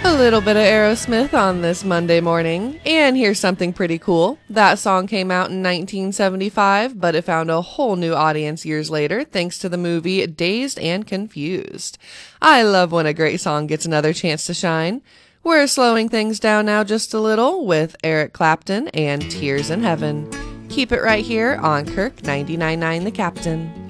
A little bit of Aerosmith on this Monday morning. And here's something pretty cool. That song came out in 1975, but it found a whole new audience years later thanks to the movie Dazed and Confused. I love when a great song gets another chance to shine. We're slowing things down now just a little with Eric Clapton and Tears in Heaven. Keep it right here on Kirk 99.9 The Captain.